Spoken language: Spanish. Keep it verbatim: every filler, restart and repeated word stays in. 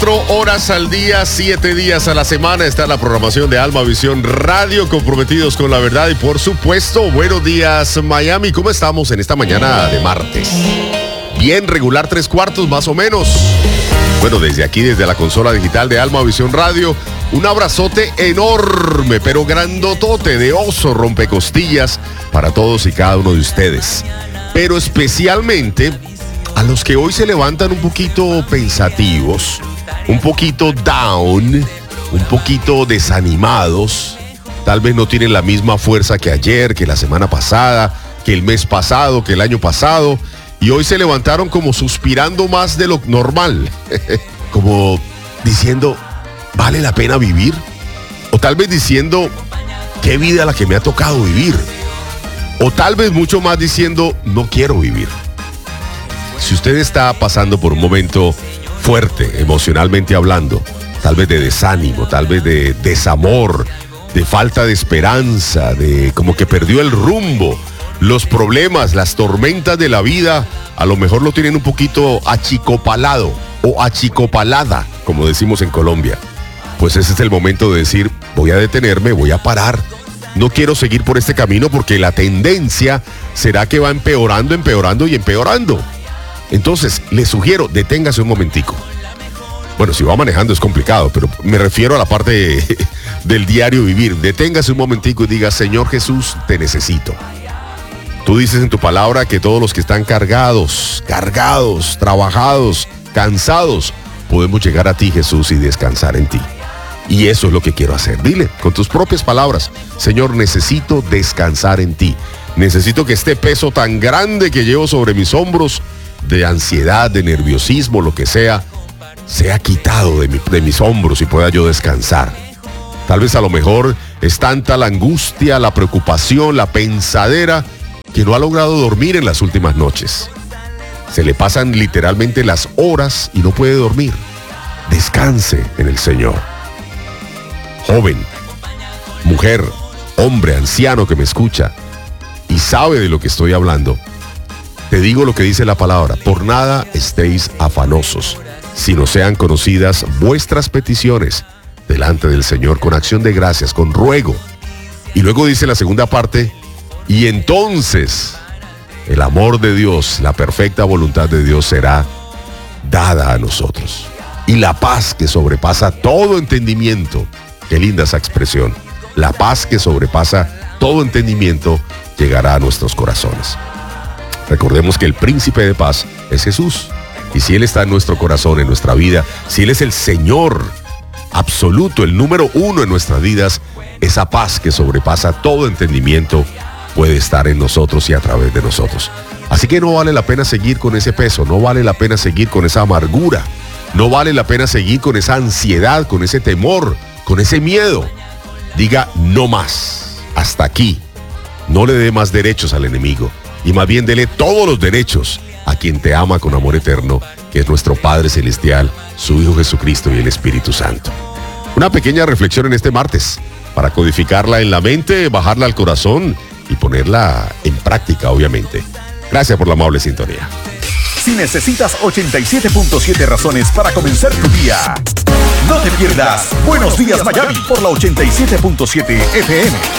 Horas al día, siete días a la semana está la programación de Alma Visión Radio, comprometidos con la verdad y por supuesto, buenos días Miami. ¿Cómo estamos en esta mañana de martes? Bien, regular tres cuartos más o menos. Bueno, desde aquí, desde la consola digital de Alma Visión Radio, un abrazote enorme, pero grandotote de oso rompecostillas para todos y cada uno de ustedes. Pero especialmente a los que hoy se levantan un poquito pensativos, un poquito down, un poquito desanimados, tal vez no tienen la misma fuerza que ayer, que la semana pasada, que el mes pasado, que el año pasado, y hoy se levantaron como suspirando más de lo normal, como diciendo, ¿vale la pena vivir? O tal vez diciendo, ¿qué vida la que me ha tocado vivir? O tal vez mucho más diciendo, no quiero vivir. Si usted está pasando por un momento fuerte, emocionalmente hablando, tal vez de desánimo, tal vez de desamor, de falta de esperanza, de como que perdió el rumbo, los problemas, las tormentas de la vida, a lo mejor lo tienen un poquito achicopalado o achicopalada, como decimos en Colombia. Pues ese es el momento de decir, voy a detenerme, voy a parar. No quiero seguir por este camino porque la tendencia será que va empeorando, empeorando y empeorando. Entonces, les sugiero, deténgase un momentico. Bueno, si va manejando es complicado, pero me refiero a la parte de, del diario vivir. Deténgase un momentico y diga, Señor Jesús, te necesito. Tú dices en tu palabra que todos los que están cargados, cargados, trabajados, cansados, podemos llegar a ti, Jesús, y descansar en ti. Y eso es lo que quiero hacer. Dile, con tus propias palabras, Señor, necesito descansar en ti. Necesito que este peso tan grande que llevo sobre mis hombros, de ansiedad, de nerviosismo, lo que sea, sea quitado de, mi, de mis hombros y pueda yo descansar. Tal vez a lo mejor es tanta la angustia, la preocupación, la pensadera, que no ha logrado dormir en las últimas noches. Se le pasan literalmente las horas y no puede dormir. Descanse en el Señor. Joven, mujer, hombre, anciano que me escucha y sabe de lo que estoy hablando, te digo lo que dice la palabra, por nada estéis afanosos, sino sean conocidas vuestras peticiones delante del Señor con acción de gracias, con ruego. Y luego dice la segunda parte, y entonces el amor de Dios, la perfecta voluntad de Dios será dada a nosotros. Y la paz que sobrepasa todo entendimiento, qué linda esa expresión, la paz que sobrepasa todo entendimiento llegará a nuestros corazones. Recordemos que el príncipe de paz es Jesús. Y si Él está en nuestro corazón, en nuestra vida, si Él es el Señor absoluto, el número uno en nuestras vidas, esa paz que sobrepasa todo entendimiento puede estar en nosotros y a través de nosotros. Así que no vale la pena seguir con ese peso, no vale la pena seguir con esa amargura, no vale la pena seguir con esa ansiedad, con ese temor, con ese miedo. Diga no más, hasta aquí. No le dé más derechos al enemigo. Y más bien dele todos los derechos a quien te ama con amor eterno, que es nuestro Padre Celestial, su Hijo Jesucristo y el Espíritu Santo. Una pequeña reflexión en este martes, para codificarla en la mente, bajarla al corazón y ponerla en práctica, obviamente. Gracias por la amable sintonía. Si necesitas ochenta y siete punto siete razones para comenzar tu día, no te pierdas Buenos Días Miami por la ochenta y siete punto siete F M.